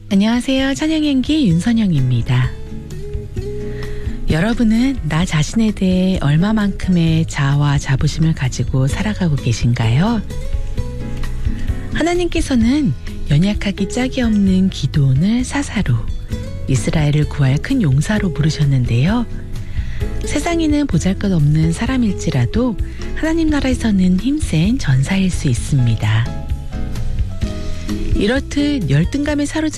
안녕하세요. 찬양연기 윤선영입니다. 여러분은 나 자신에 대해 얼마만큼의 자아와 자부심을 가지고 살아가고 계신가요? 하나님께서는 연약하기 짝이 없는 기드온을 사사로, 이스라엘을 구할 큰 용사로 부르셨는데요. 세상에는 보잘것없는 사람일지라도 하나님 나라에서는 힘센 전사일 수 있습니다. 이렇듯 열등감에 사로잡힌